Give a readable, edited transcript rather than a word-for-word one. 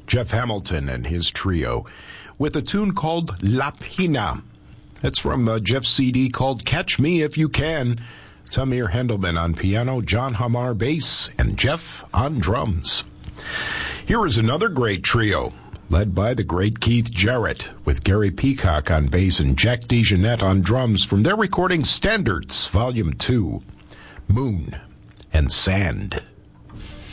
Jeff Hamilton and his trio, with a tune called La Pina. That's from Jeff's CD called Catch Me If You Can. Tamir Hendelman on piano, John Hamar bass, and Jeff on drums. Here is another great trio, led by the great Keith Jarrett, with Gary Peacock on bass and Jack DeJohnette on drums from their recording Standards, Volume 2, Moon and Sand.